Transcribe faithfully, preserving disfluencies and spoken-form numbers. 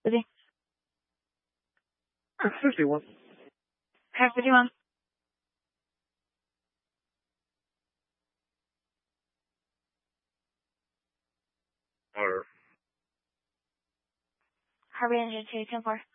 不对， 四十万。 还是四十万。 二。 Her range is two ten four.